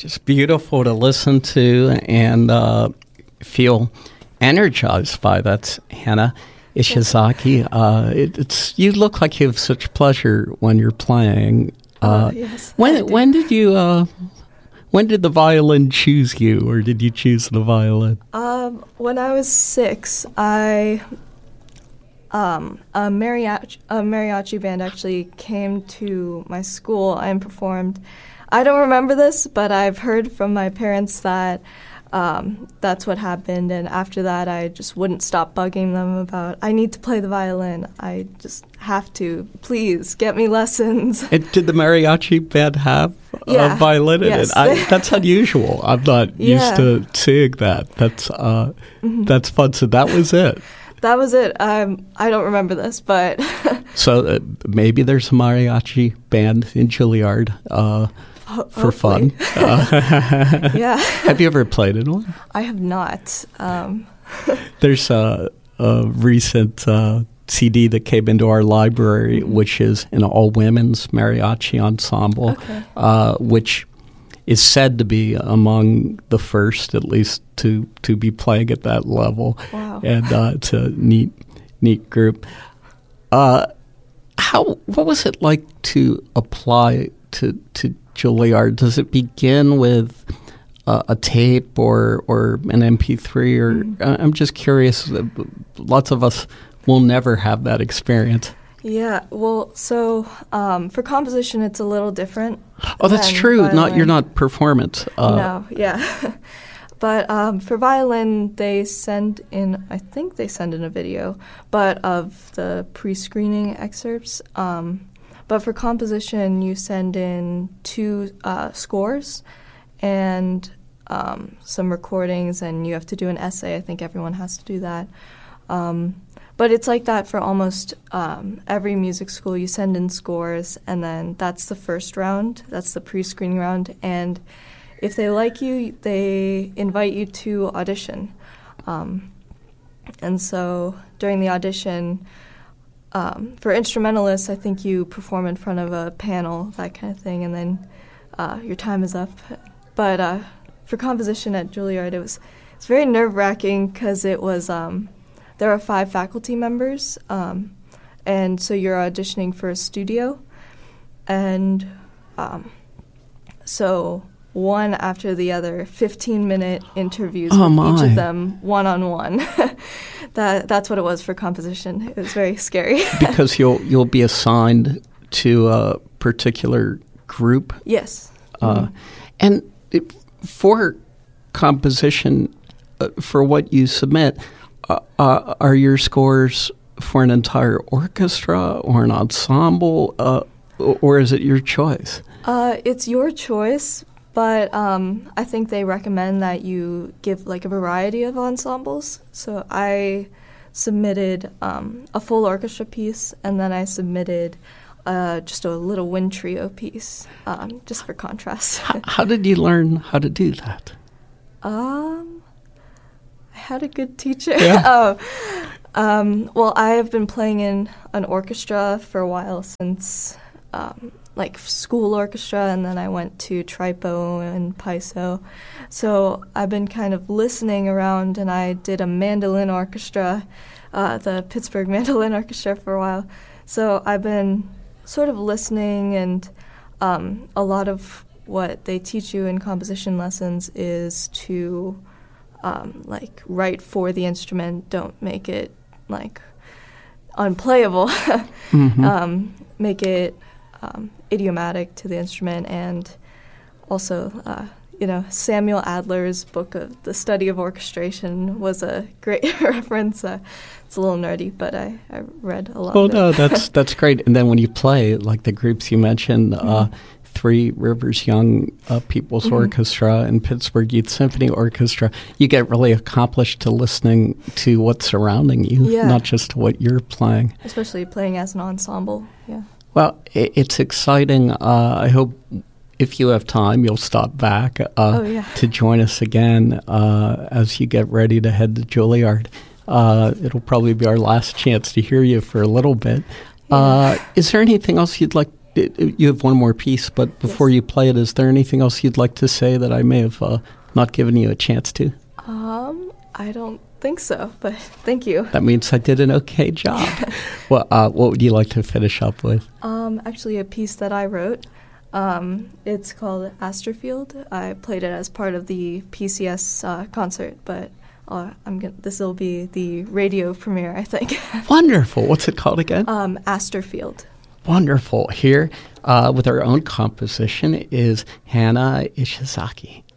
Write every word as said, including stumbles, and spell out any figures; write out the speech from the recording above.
just beautiful to listen to and uh, feel energized by. That's Hana Ishizaki. Uh, it, it's you look like you have such pleasure when you're playing. Uh, uh, yes. When when did you uh, when did the violin choose you, or did you choose the violin? Um, when I was six, I um, a mariachi a mariachi band actually came to my school and performed. I don't remember this, but I've heard from my parents that um, that's what happened. And after that, I just wouldn't stop bugging them about, I need to play the violin. I just have to. Please, get me lessons. And did the mariachi band have Yeah. a violin in Yes. it? I, that's unusual. I'm not Yeah. used to seeing that. That's uh, Mm-hmm. that's fun. So that was it. That was it. Um, I don't remember this, but So uh, maybe there's a mariachi band in Juilliard uh, ho- for fun. hopefully. Uh, Yeah. have you ever played in one? I have not. Um, There's a, a recent uh, C D that came into our library, which is an all-women's mariachi ensemble, Okay. uh, which is said to be among the first, at least, to, to be playing at that level. Wow. And uh, it's a neat, neat group. Uh, how what was it like to apply to to Juilliard? Does it begin with uh, a tape or or an M P three? Or Mm-hmm. I- I'm just curious. uh, Lots of us will never have that experience. Yeah, well, so um, for composition, it's a little different. Oh, that's than true. Not violin. you're not performance. Uh, no, yeah. But um, for violin, they send in, I think they send in a video, but of the pre-screening excerpts. Um, but for composition, you send in two uh, scores and um, some recordings, and you have to do an essay. I think everyone has to do that. Um, But it's like that for almost um, every music school. You send in scores, and then that's the first round. That's the pre-screening round. And if they like you, they invite you to audition. Um, and so during the audition, um, for instrumentalists, I think you perform in front of a panel, that kind of thing, and then uh, your time is up. But uh, for composition at Juilliard, it was, it was very nerve-wracking because it was... Um, There are five faculty members, um, and so you're auditioning for a studio. And um, so one after the other, fifteen-minute interviews Oh, with each my. of them, one-on-one. that That's what it was for composition. It was very scary. Because you'll you'll be assigned to a particular group. Yes. Uh, Mm-hmm. And it, for composition, uh, for what you submit, uh, uh, are your scores for an entire orchestra or an ensemble, uh, or is it your choice? Uh, it's your choice, but um, I think they recommend that you give like a variety of ensembles. So I submitted um, a full orchestra piece, and then I submitted uh, just a little wind trio piece, um, just for contrast. How, how did you learn how to do that? um, I had a good teacher. Yeah. oh, um, well, I have been playing in an orchestra for a while since. Um, like school orchestra, and then I went to Tripo and Paiso. So I've been kind of listening around, and I did a mandolin orchestra, uh, the Pittsburgh Mandolin Orchestra for a while. So I've been sort of listening, and um, a lot of what they teach you in composition lessons is to um, like write for the instrument, don't make it like unplayable. Mm-hmm. um, make it Um, idiomatic to the instrument, and also, uh, you know, Samuel Adler's book of The Study of Orchestration was a great reference. Uh, it's a little nerdy, but I, I read a lot Well, of it. no, that's that's great. And then when you play, like the groups you mentioned, uh, Mm-hmm. Three Rivers Young uh, People's Mhm. Orchestra and Pittsburgh Youth Symphony Orchestra, you get really accomplished to listening to what's surrounding you, Yeah. not just to what you're playing. Especially playing as an ensemble, yeah. Well, i- it's exciting. Uh, I hope if you have time, you'll stop back uh, Oh, yeah. to join us again uh, as you get ready to head to Juilliard. Uh, it'll probably be our last chance to hear you for a little bit. Uh, is there anything else you'd like it, it, you have one more piece, but before Yes. you play it, is there anything else you'd like to say that I may have uh, not given you a chance to? Um, I don't think so, but thank you. That means I did an okay job. Well, uh, what would you like to finish up with? Um, actually, a piece that I wrote. Um, it's called Astrofield. I played it as part of the P C S uh, concert, but uh, I'm gonna, this will be the radio premiere, I think. Wonderful. What's it called again? um, Astrofield. Wonderful. Here uh, with our own composition is Hana Ishizaki.